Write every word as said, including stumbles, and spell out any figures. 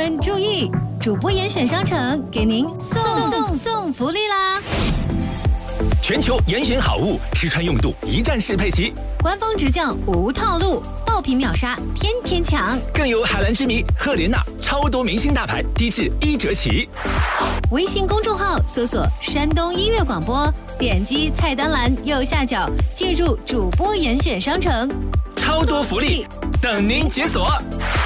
们注意，主播严选商城给您送送送福利啦！ 全球严选好物，吃穿用度一站式配齐， 官方直降无套路，爆品秒杀，天天抢。 更有海蓝之谜、赫莲娜，超多明星大牌，低至一折起。 微信公众号搜索山东音乐广播，点击菜单栏右下角进入主播严选商城， 超多福利等您解锁。